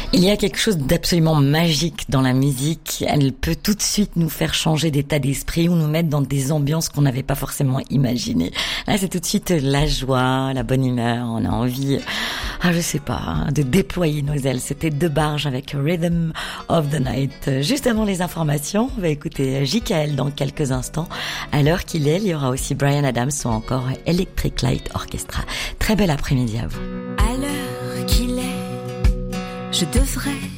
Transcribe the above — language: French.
Il y a quelque chose d'absolument magique dans la musique. Elle peut tout de suite nous faire changer d'état d'esprit ou nous mettre dans des ambiances qu'on n'avait pas forcément imaginées. Là, c'est tout de suite la joie, la bonne humeur. On a envie, je sais pas, de déployer nos ailes. C'était De Barge avec Rhythm of the Night. Juste avant les informations, on va écouter JKL dans quelques instants. À l'heure qu'il est, il y aura aussi Bryan Adams ou encore Electric Light Orchestra. Très bel après-midi à vous. À l'heure qu'il est, je devrais